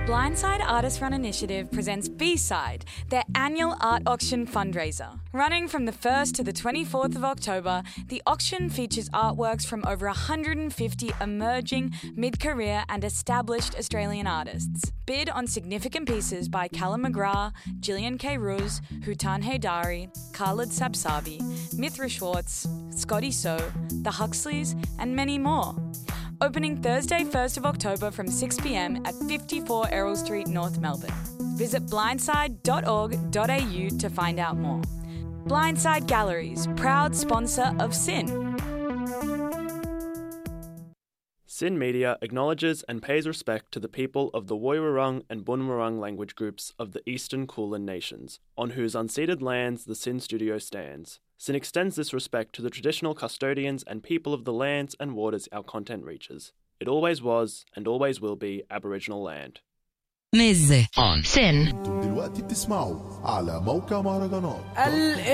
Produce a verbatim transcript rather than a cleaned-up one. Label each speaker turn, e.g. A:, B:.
A: Blindside Artist Run Initiative presents B-Side, their annual art auction fundraiser. Running from the first to the twenty-fourth of October, the auction features artworks from over one hundred fifty emerging, mid-career and established Australian artists. Bid on significant pieces by Callum McGrath, Gillian K. Ruse, Hutan Haydari, Khaled Sabsavi, Mithra Schwartz, Scotty So, the Huxleys and many more. Opening Thursday first of October from six p m at fifty-four Errol Street, North Melbourne. Visit blindside dot org dot a u to find out more. Blindside Galleries, proud sponsor of S Y N.
B: S Y N Media acknowledges and pays respect to the people of the Woiwurrung and Bunwurrung language groups of the Eastern Kulin Nations, on whose unceded lands the S Y N studio stands. S Y N extends this respect to the traditional custodians and people of the lands and waters our content reaches. It always was and always will be Aboriginal land.
C: مزة on S Y N.
D: دلوقتي بتسمعوا على موقع مهرجانات